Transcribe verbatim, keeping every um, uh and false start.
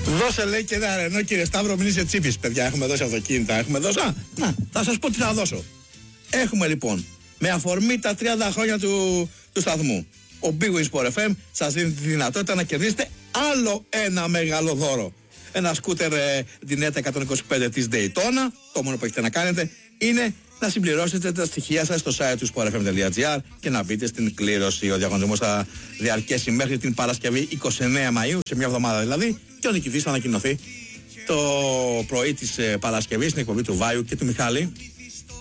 Δώσε, λέει, και ένα Ρενό, κύριε Σταύρο, μην είσαι τσίπης. Παιδιά, έχουμε δώσει αυτοκίνητα. Έχουμε δώσει. Α, να, θα σας πω τι θα δώσω. Έχουμε λοιπόν, με αφορμή τα τριάντα χρόνια του, του σταθμού, ο Big Win Sport εφ εμ σας δίνει τη δυνατότητα να κερδίσετε άλλο ένα μεγάλο δώρο. Ένα σκούτερ ε, Dinetta εκατόν είκοσι πέντε της Daytona. Το μόνο που έχετε να κάνετε είναι να συμπληρώσετε τα στοιχεία σας στο site του sportfm.gr και να μπείτε στην κλήρωση. Ο διαγωνισμός θα διαρκέσει μέχρι την Παρασκευή εικοστή ενάτη Μαΐου, σε μια εβδομάδα δηλαδή, και ο νικητής θα ανακοινωθεί το πρωί της ε, Παρασκευής στην εκπομπή του Βάιου και του Μιχάλη.